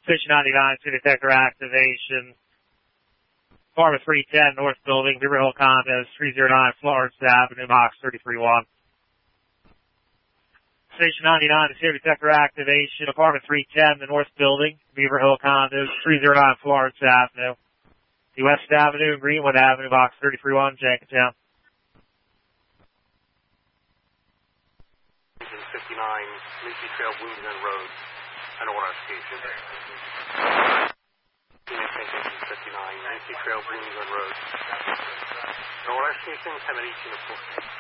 Station 99, City Detector activation. Apartment 310, North Building, Beaver Hill Condos, 309 Florence Avenue, Box 331. Station 99, the City Detector activation. Apartment 310, the North Building, Beaver Hill Condos, 309 Florence Avenue. The West Avenue, Greenwood Avenue, Box 331, Jenkintown. 59, Lindsay Trail, Bloomington Road, NOR station. 59, Lindsay Trail, Bloomington Road. NOR station, 10 at 18 of 4.